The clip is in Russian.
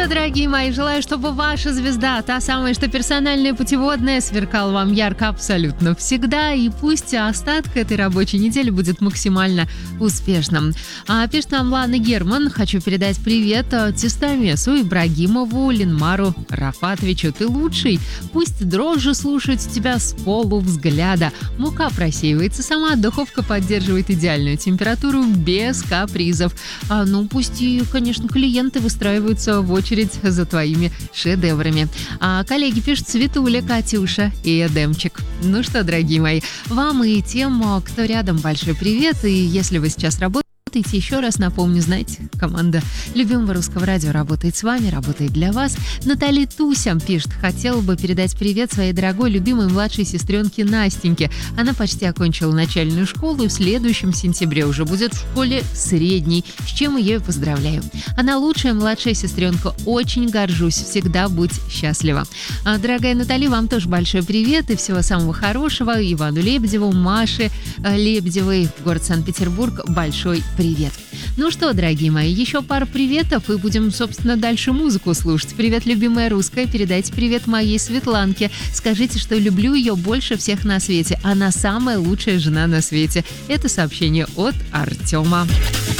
что, дорогие мои, желаю, чтобы ваша звезда, та самая, что персональная путеводная, сверкала вам ярко абсолютно всегда, и пусть остаток этой рабочей недели будет максимально успешным. Пишет нам Лана Герман. Хочу передать привет Тестамесу, Ибрагимову, Линмару Рафатовичу. Ты лучший. Пусть дрожжи слушают тебя с полувзгляда. Мука просеивается сама, духовка поддерживает идеальную температуру без капризов. Пусть и, конечно, клиенты выстраиваются в очередь за твоими шедеврами. Коллеги пишут: Светуля, Катюша и Эдемчик. Ну что, дорогие мои, вам и тем, кто рядом, большой привет. И если вы сейчас работаете, еще раз напомню, знаете, команда любимого русского радио работает с вами, работает для вас. Наталья Туся пишет: хотела бы передать привет своей дорогой, любимой младшей сестренке Настеньке. Она почти окончила начальную школу и в следующем сентябре уже будет в школе средней, с чем ее и поздравляю. Она лучшая младшая сестренка, очень горжусь, всегда будь счастлива. Дорогая Наталья, вам тоже большой привет и всего самого хорошего. Ивану Лебедеву, Маше Лебедевой, город Санкт-Петербург, большой привет. Ну что, дорогие мои, еще пару приветов, и будем, собственно, дальше музыку слушать. Привет, любимая русская, передайте привет моей Светланке. Скажите, что люблю ее больше всех на свете. Она самая лучшая жена на свете. Это сообщение от Артема.